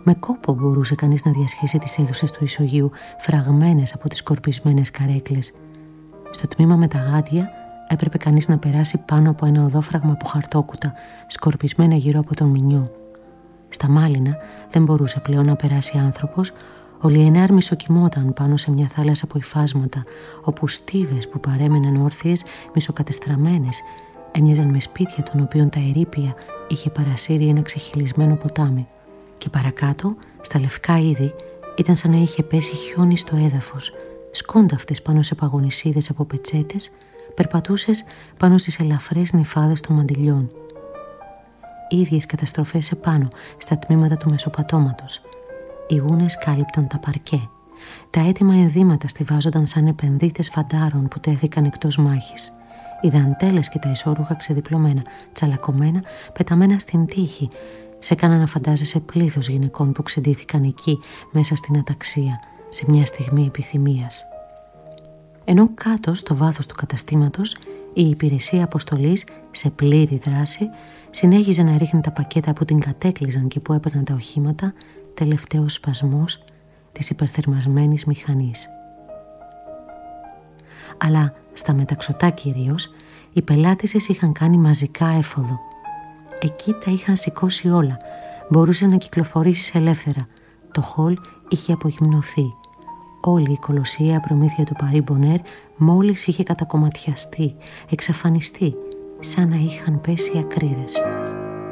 Με κόπο μπορούσε κανείς να διασχίσει τις αίθουσες του ισογείου, φραγμένες από τις σκορπισμένες καρέκλες. Στο τμήμα με τα γάντια έπρεπε κανείς να περάσει πάνω από ένα οδόφραγμα από χαρτόκουτα, σκορπισμένα γύρω από τον Μινιό. Στα μάλινα δεν μπορούσε πλέον να περάσει άνθρωπος. Ο Λιενάρ μισοκυμόταν πάνω σε μια θάλασσα από υφάσματα, όπου στίβες που παρέμεναν όρθιες, μισοκατεστραμμένες, έμοιαζαν με σπίτια των οποίων τα ερείπια είχε παρασύρει ένα ξεχυλισμένο ποτάμι. Και παρακάτω, στα λευκά είδη, ήταν σαν να είχε πέσει χιόνι στο έδαφος. Σκόνταυτες πάνω σε παγωνισίδες από πετσέτες, περπατούσες πάνω στις ελαφρές νυφάδες των μαντιλιών. Ίδιες καταστροφές επάνω, στα τμήματα του μεσοπατώματος. Οι γούνες κάλυπταν τα παρκέ. Τα έτοιμα ενδύματα στιβάζονταν σαν επενδύτες φαντάρων που τέθηκαν εκτός μάχης. Οι δαντέλες και τα ισόρουχα ξεδιπλωμένα, τσαλακωμένα, πεταμένα στην τύχη, σε έκαναν να φαντάζεσαι πλήθος γυναικών που ξεντήθηκαν εκεί, μέσα στην αταξία, σε μια στιγμή επιθυμίας. Ενώ κάτω, στο βάθος του καταστήματος, η υπηρεσία αποστολής, σε πλήρη δράση, συνέχιζε να ρίχνει τα πακέτα που την κατέκλυζαν και που έπαιρναν τα οχήματα, τελευταίος σπασμός της υπερθερμασμένης μηχανής. Αλλά στα μεταξωτά κυρίως, οι πελάτησες είχαν κάνει μαζικά έφοδο. Εκεί τα είχαν σηκώσει όλα. Μπορούσε να κυκλοφορήσεις ελεύθερα. Το χολ είχε απογυμνωθεί. Όλη η κολοσσία προμήθεια του Παρί Μπονέρ μόλις είχε κατακομματιαστεί, εξαφανιστεί, σαν να είχαν πέσει ακρίδες.